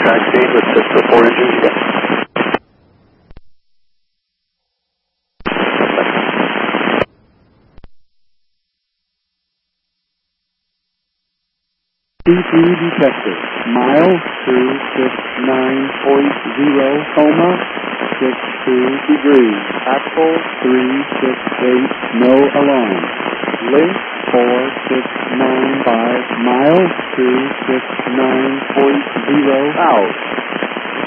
track speed with just the 4 engines again. C3 detected. Mile 269.0, coma 62 degrees. Axle 368, no alarm. Link 4695, mile 269.0 out.